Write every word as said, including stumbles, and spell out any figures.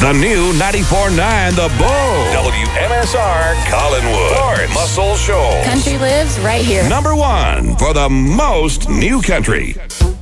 The new ninety-four point nine The Bull. W M S R Collinwood. Lawrence. Muscle Shoals. Country lives right here. Number one for the most new country.